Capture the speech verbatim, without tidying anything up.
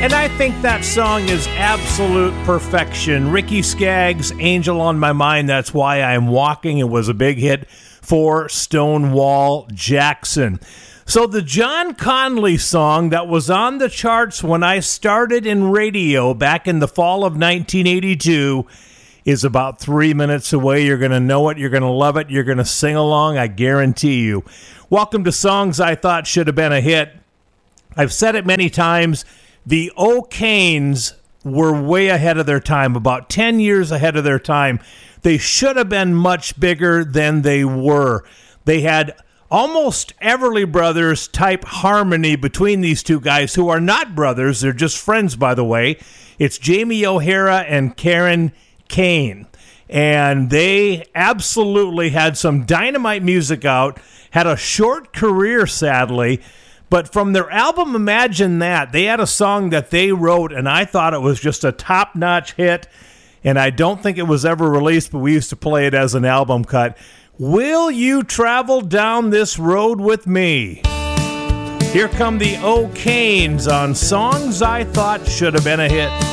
And I think that song is absolute perfection. Ricky Skaggs, Angel on My Mind, That's Why I'm Walking. It was a big hit for Stonewall Jackson. So the John Conley song that was on the charts when I started in radio back in the fall of nineteen eighty-two is about three minutes away. You're going to know it. You're going to love it. You're going to sing along. I guarantee you. Welcome to Songs I Thought Should Have Been a Hit. I've said it many times. The O'Kanes were way ahead of their time, about ten years ahead of their time. They should have been much bigger than they were. They had almost Everly Brothers type harmony between these two guys, who are not brothers. They're just friends, by the way. It's Jamie O'Hara and Karen Kane. And they absolutely had some dynamite music out, had a short career, sadly. But from their album Imagine That, they had a song that they wrote, and I thought it was just a top-notch hit, and I don't think it was ever released, but we used to play it as an album cut. Will You Travel Down This Road With Me? Here come the O'Kanes on Songs I Thought Should Have Been a Hit.